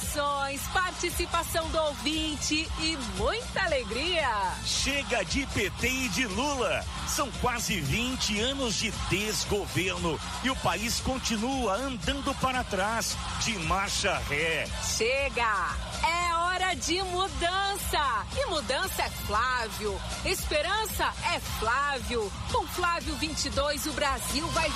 Informações, participação do ouvinte e muita alegria. Chega de PT e de Lula. São quase 20 anos de desgoverno e o país continua andando para trás, de marcha ré. Chega! É hora de mudança. E mudança é Flávio. Esperança é Flávio. Com Flávio 22, o Brasil vai